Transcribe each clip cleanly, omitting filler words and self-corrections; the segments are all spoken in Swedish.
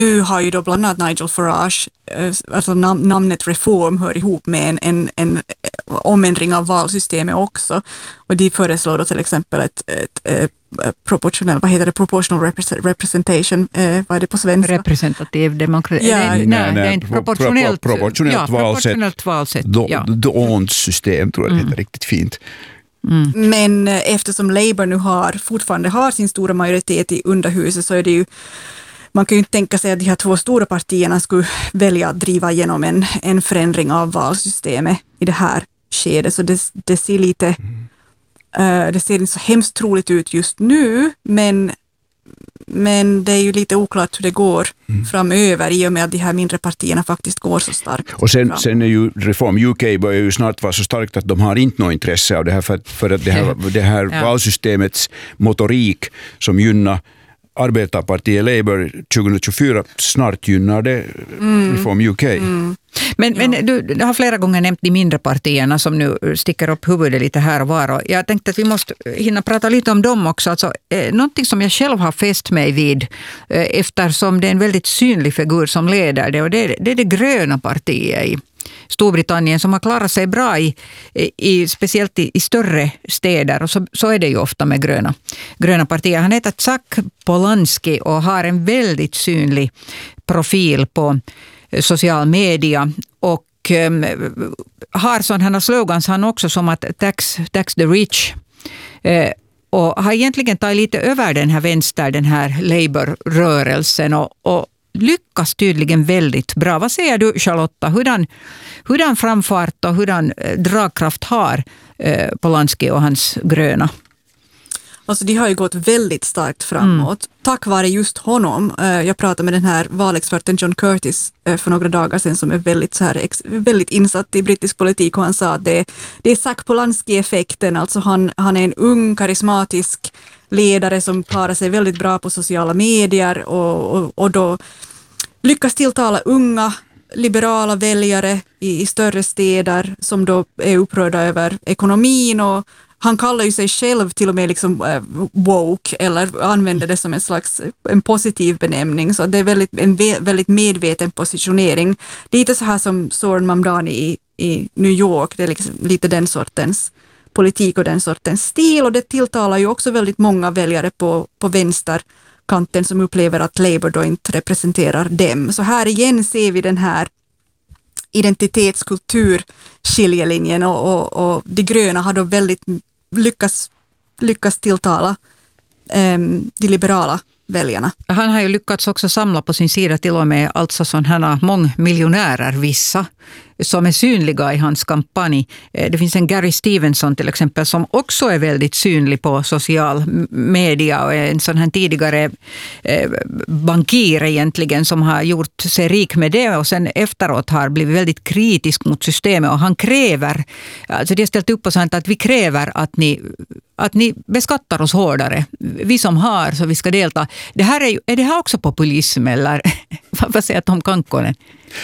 Nu har ju då bland annat Nigel Farage, alltså namnet Reform hör ihop med en omändring av valsystemet också. Och de föreslår då till exempel ett proportional representation, vad är det på svenska? Representativ demokrati. Proportionellt valsätt. Dåns system tror jag det heter riktigt fint. Men eftersom Labour nu fortfarande har sin stora majoritet i underhuset, så är det ju, man kan ju inte tänka sig att de här två stora partierna skulle välja att driva igenom en förändring av valsystemet i det här skedet. Så det ser lite, det ser inte så hemskt troligt ut just nu, men det är ju lite oklart hur det går framöver i och med att de här mindre partierna faktiskt går så starkt. Och sen är ju Reform UK börjar ju snart vara så starkt att de har inte något intresse av det här för att det här valsystemets motorik som gynnar Arbetarpartiet Labour 2024 snart gynnar det Reform UK. Men du har flera gånger nämnt de mindre partierna som nu sticker upp huvudet lite här och var. Och jag tänkte att vi måste hinna prata lite om dem också. Alltså, någonting som jag själv har fäst mig vid eftersom det är en väldigt synlig figur som leder det. Och det är det gröna partiet i Storbritannien som har klarat sig bra speciellt i större städer, och så är det ju ofta med gröna partier. Han heter Jack Polanski och har en väldigt synlig profil på social media och har sådana slogans han också som att tax the rich, och har egentligen tagit lite över den här Labour-rörelsen och lyckas tydligen väldigt bra. Vad säger du, Charlotta? Hurdan framfart och hurdan dragkraft har Polanski och hans gröna? Alltså de har ju gått väldigt starkt framåt. Tack vare just honom. Jag pratade med den här valexperten John Curtis för några dagar sedan som är väldigt insatt i brittisk politik, och han sa att det är Jack Polanski-effekten. Alltså han är en ung, karismatisk ledare som klarar sig väldigt bra på sociala medier och då lyckas tilltala unga liberala väljare i större städer som då är upprörda över ekonomin, och han kallar ju sig själv till och med liksom woke, eller använder det som en positiv benämning, så det är en väldigt medveten positionering. Lite så här som Zoran Mamdani i New York, det är liksom lite den sortens politik och den sortens stil, och det tilltalar ju också väldigt många väljare på vänsterkanten som upplever att Labour då inte representerar dem. Så här igen ser vi den här identitetskultur-skiljelinjen, och de gröna har då väldigt lyckas tilltala de liberala väljarna. Han har ju lyckats också samla på sin sida till och med alltså sådana mångmiljonärer, vissa som är synliga i hans kampanj. Det finns en Gary Stevenson till exempel som också är väldigt synlig på social media och är en sån här tidigare bankir egentligen som har gjort sig rik med det och sen efteråt har blivit väldigt kritisk mot systemet, och han kräver, alltså det har ställt upp på sånt att vi kräver att ni beskattar oss hårdare. Vi som har, så vi ska delta. Det här är det här också populism eller vad säger Tom Kankkonen?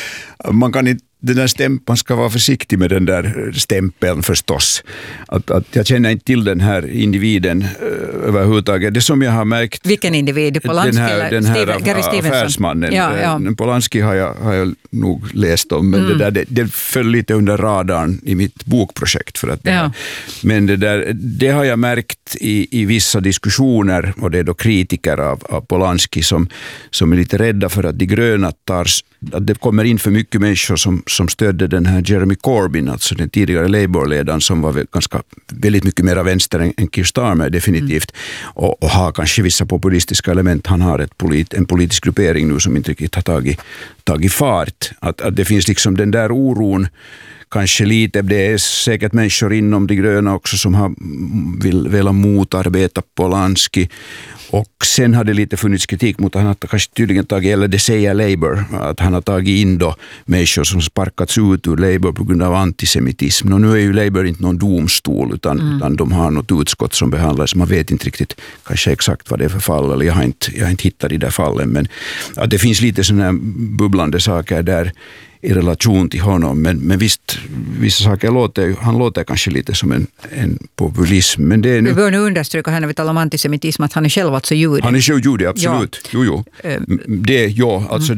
Man ska vara försiktig med den där stämpeln förstås. Att jag känner inte till den här individen överhuvudtaget. Det som jag har märkt... Vilken individ? Polanski den här affärsmannen. Ja. Polanski har jag nog läst om. Men det föll lite under radarn i mitt bokprojekt. För att men det har jag märkt i vissa diskussioner, och det är då kritiker av Polanski som är lite rädda för att de gröna att det kommer in för mycket människor som stödde den här Jeremy Corbyn, alltså den tidigare Labour-ledaren som var väldigt mycket mer vänster än Keir Starmer definitivt, och har kanske vissa populistiska element. Han har en politisk gruppering nu som inte riktigt har tagit fart. Att det finns liksom den där oron kanske lite. Det är säkert människor inom de gröna också som har velat motarbeta Polanski. Och sen har det lite funnits kritik mot att han har kanske tydligen tagit, eller det säger Labour, att han har tagit in då människor som sparkats ut ur Labour på grund av antisemitism. Och nu är ju Labour inte någon domstol utan de har något utskott som behandlar, så man vet inte riktigt kanske exakt vad det är för fall, eller jag har inte hittat de där fallen. Men att det finns lite sådana här bubblande saker där i relation till honom. Men visst, vissa saker han låter kanske lite som en populism. Men det är nu... Vi bör nu understryka här när vi talar om antisemitism att han är själv alltså jude. Han är själv jude, absolut. Ja. Jo. Det, alltså